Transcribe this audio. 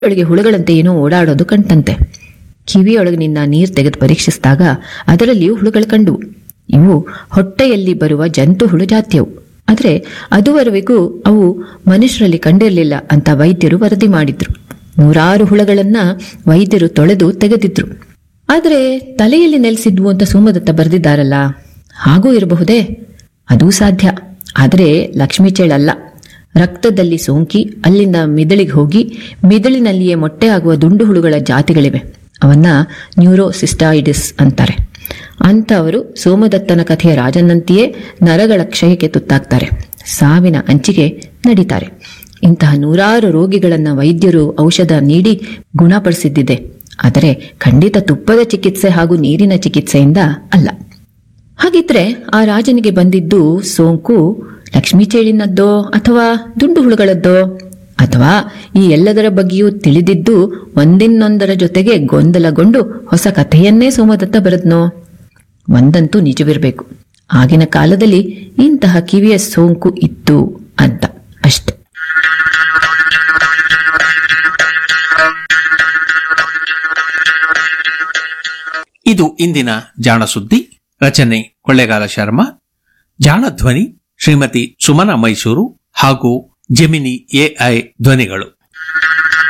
ಒಳಗೆ ಹುಳುಗಳಂತೆ ಏನೋ ಓಡಾಡೋದು ಕಂಡಂತೆ. ಕಿವಿಯೊಳಗಿನಿಂದ ನೀರು ತೆಗೆದು ಪರೀಕ್ಷಿಸಿದಾಗ ಅದರಲ್ಲಿಯೂ ಹುಳುಗಳು ಕಂಡುವು. ಇವು ಹೊಟ್ಟೆಯಲ್ಲಿ ಬರುವ ಜಂತು ಹುಳು ಜಾತಿಯವು. ಆದರೆ ಅದುವರೆಗೂ ಅವು ಮನುಷ್ಯರಲ್ಲಿ ಕಂಡಿರಲಿಲ್ಲ ಅಂತ ವೈದ್ಯರು ವರದಿ ಮಾಡಿದ್ರು. ನೂರಾರು ಹುಳುಗಳನ್ನ ವೈದ್ಯರು ತೊಳೆದು ತೆಗೆದಿದ್ರು. ಆದರೆ ತಲೆಯಲ್ಲಿ ನೆಲೆಸಿದ್ವು ಅಂತ ಸೋಮದತ್ತ ಬರೆದಿದ್ದಾರಲ್ಲ, ಹಾಗೂ ಇರಬಹುದೇ? ಅದೂ ಸಾಧ್ಯ. ಆದರೆ ಲಕ್ಷ್ಮೀ ಚೇಳಲ್ಲ. ರಕ್ತದಲ್ಲಿ ಸೋಂಕಿ ಅಲ್ಲಿಂದ ಮಿದುಳಿಗೆ ಹೋಗಿ ಮಿದುಳಿನಲ್ಲಿಯೇ ಮೊಟ್ಟೆ ಆಗುವ ದುಂಡು ಹುಳುಗಳ ಜಾತಿಗಳಿವೆ. ಅವನ್ನ ನ್ಯೂರೋಸಿಸ್ಟಾಯಿಡಿಸ್ ಅಂತಾರೆ. ಅಂತವರು ಸೋಮದತ್ತನ ಕಥೆಯ ರಾಜನಂತೆಯೇ ನರಗಳ ಕ್ಷಯಕ್ಕೆ ತುತ್ತಾಗ್ತಾರೆ, ಸಾವಿನ ಅಂಚಿಗೆ ನಡೀತಾರೆ. ಇಂತಹ ನೂರಾರು ರೋಗಿಗಳನ್ನ ವೈದ್ಯರು ಔಷಧ ನೀಡಿ ಗುಣಪಡಿಸಿದ್ದಿದೆ. ಆದರೆ ಖಂಡಿತ ತುಪ್ಪದ ಚಿಕಿತ್ಸೆ ಹಾಗೂ ನೀರಿನ ಚಿಕಿತ್ಸೆಯಿಂದ ಅಲ್ಲ. ಹಾಗಿದ್ರೆ ಆ ರಾಜನಿಗೆ ಬಂದಿದ್ದು ಸೋಂಕು ಲಕ್ಷ್ಮೀ ಚೇಳಿನದ್ದೋ ಅಥವಾ ದುಂಡು ಹುಳುಗಳದ್ದೋ? ಅಥವಾ ಈ ಎಲ್ಲದರ ಬಗ್ಗೆಯೂ ತಿಳಿದಿದ್ದು ಒಂದಿನ್ನೊಂದರ ಜೊತೆಗೆ ಗೊಂದಲಗೊಂಡು ಹೊಸ ಕಥೆಯನ್ನೇ ಸೋಮದತ್ತ ಬರೆದ್ನೋ? ಒಂದಂತೂ ನಿಜವಿರಬೇಕು, ಆಗಿನ ಕಾಲದಲ್ಲಿ ಇಂತಹ ಕಿವಿಯ ಸೋಂಕು ಇತ್ತು ಅಂತ ಅಷ್ಟೆ. ಇದು ಇಂದಿನ ಜಾಣ ಸುದ್ದಿ. ರಚನೆ ಕೊಳ್ಳೇಗಾಲ ಶರ್ಮಾ. ಜಾಣ ಧ್ವನಿ ಶ್ರೀಮತಿ ಸುಮನಾ ಮೈಸೂರು ಹಾಗೂ ಜೆಮಿನಿ ಎಐ ಧ್ವನಿಗಳು.